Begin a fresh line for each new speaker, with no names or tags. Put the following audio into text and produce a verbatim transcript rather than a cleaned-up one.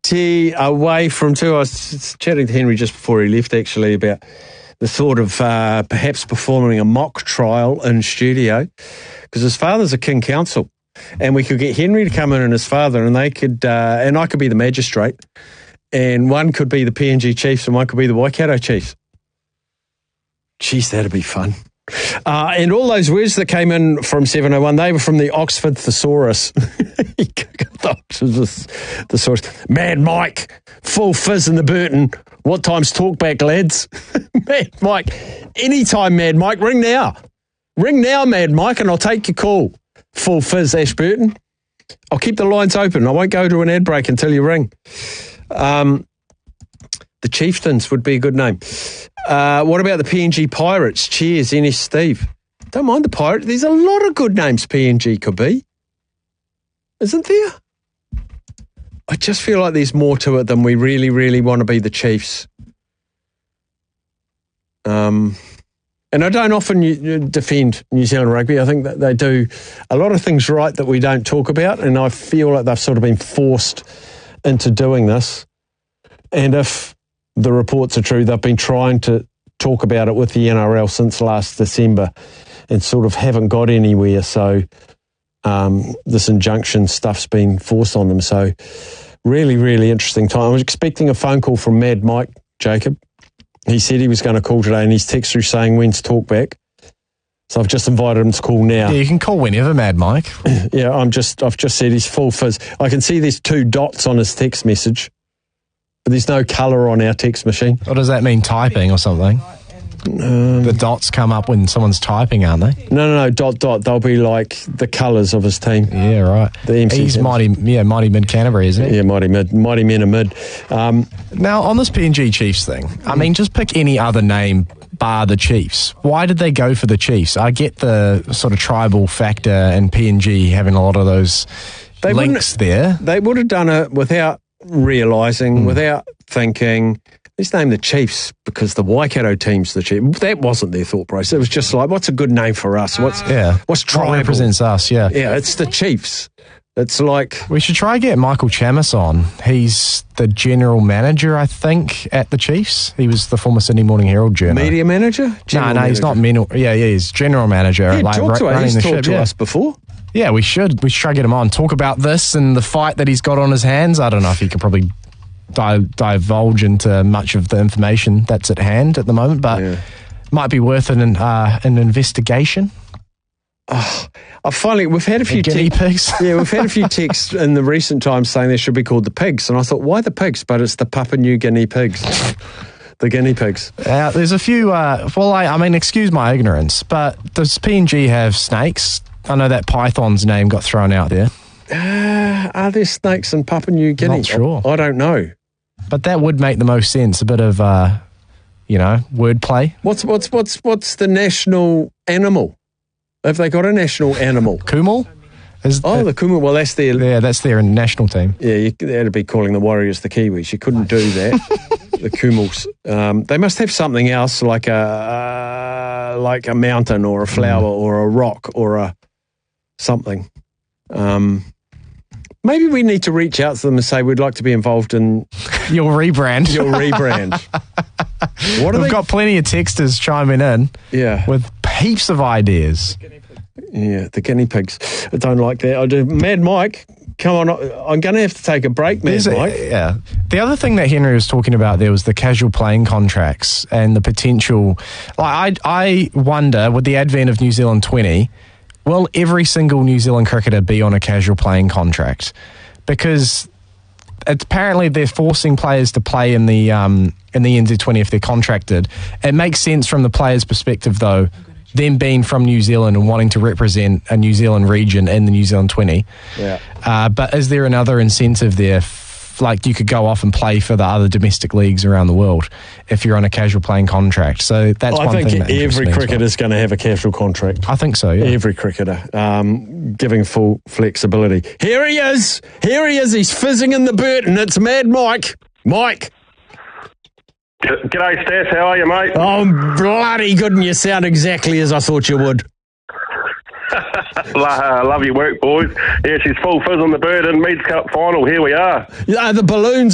tee away from two. I was chatting to Henry just before he left, actually, about the thought of uh, perhaps performing a mock trial in studio, because his father's a king counsel, and we could get Henry to come in and his father, and they could, uh, and I could be the magistrate, and one could be the P N G Chiefs, and one could be the Waikato Chiefs. Jeez, that'd be fun. Uh, and all those words that came in from seven oh one, they were from the Oxford Thesaurus. the Oxford Thesaurus. Mad Mike, full fizz in the Burton. What time's talkback, lads? Mad Mike. Anytime, Mad Mike. Ring now. Ring now, Mad Mike, and I'll take your call. Full fizz, Ashburton. I'll keep the lines open. I won't go to an ad break until you ring. Um, the Chieftains would be a good name. Uh, what about the P N G Pirates? Cheers, N S Steve. Don't mind the Pirates. There's a lot of good names P N G could be. Isn't there? I just feel like there's more to it than we really, really want to be the Chiefs. Um, and I don't often defend New Zealand rugby. I think that they do a lot of things right that we don't talk about, and I feel like they've sort of been forced into doing this. And if the reports are true, they've been trying to talk about it with the N R L since last December and sort of haven't got anywhere. So um, this injunction stuff's been forced on them. So really, really interesting time. I was expecting a phone call from Mad Mike, Jacob. He said he was going to call today, and he's texted through saying when's talkback. So I've just invited him to call now.
Yeah, you can call whenever, Mad Mike.
yeah, I'm just, I've just said he's full fizz. I can see there's two dots on his text message. But there's no colour on our text machine.
What does that mean, typing or something? Um, the dots come up when someone's typing, aren't they?
No, no, no, dot, dot. They'll be like the colours of his team.
Yeah, right.
The M C
He's mighty, yeah, mighty mid Canterbury, isn't he?
Yeah, mighty mid, mighty men are mid. Um,
now, on this P N G Chiefs thing, I mean, just pick any other name bar the Chiefs. Why did they go for the Chiefs? I get the sort of tribal factor and P N G having a lot of those they links there.
They would have done it without realising, mm. without thinking, let's name the Chiefs because the Waikato team's the Chiefs. That wasn't their thought process. It was just like, what's a good name for us? What's
yeah.
what's tribal?
What represents us, yeah.
Yeah, it's the Chiefs. It's like...
We should try and get Michael Chamis on. He's the general manager, I think, at the Chiefs. He was the former Sydney Morning Herald journal.
Media manager?
General no, no, manager. He's not... Men- yeah, yeah, he's general manager.
Yeah,
like,
talk to
r-
us. He's
the
talked
ship,
to
yeah.
us before.
Yeah, we should. We should try and get him on. Talk about this and the fight that he's got on his hands. I don't know if he could probably... Di- divulge into much of the information that's at hand at the moment, but yeah. might be worth an uh, an investigation.
Oh, I finally we've had a few
guinea te- pigs.
yeah, we've had a few texts in the recent times saying they should be called the pigs, and I thought, why the pigs? But it's the Papua New Guinea pigs, the guinea pigs.
Uh, there's a few. Uh, well, I, I mean, excuse my ignorance, but does P N G have snakes? I know that python's name got thrown out there.
Uh, are there snakes in Papua New Guinea?
Not sure.
I, I don't know.
But that would make the most sense. A bit of, uh, you know, wordplay.
What's what's what's what's the national animal? Have they got a national animal?
Kumal? Is
oh, the Kumal. Well, that's their...
Yeah, that's their national team.
Yeah, you, that'd be calling the Warriors the Kiwis. You couldn't do that. The Kumals. Um, they must have something else like a uh, like a mountain or a flower mm. or a rock or a something. Um, maybe we need to reach out to them and say we'd like to be involved in
your rebrand.
Your rebrand. What are
We've
they?
got plenty of texters chiming in.
Yeah,
with heaps of ideas.
Yeah, the guinea pigs. I don't like that. I do. Mad Mike, come on. I'm going to have to take a break, Mad
There's
Mike.
A, yeah. The other thing that Henry was talking about there was the casual playing contracts and the potential. Like I, I wonder, with the advent of New Zealand twenty, will every single New Zealand cricketer be on a casual playing contract? Because apparently they're forcing players to play in the um, in the N Z twenty if they're contracted. It makes sense from the player's perspective, though, them being from New Zealand and wanting to represent a New Zealand region in the New Zealand twenty.
Yeah.
Uh, but is there another incentive there? Like you could go off and play for the other domestic leagues around the world if you're on a casual playing contract. So that's
I
one
think
thing that
every cricketer
well.
is going to have a casual contract.
I think so, yeah.
Every cricketer, um, giving full flexibility. Here he is. Here he is. He's fizzing in the Burton. It's Mad Mike. Mike.
G'day, Stas. How are you, mate?
Oh, bloody good, and you sound exactly as I thought you would.
I love your work, boys. Yeah, she's full fizz on the Burton Meads Cup final. Here we are.
Yeah, the balloons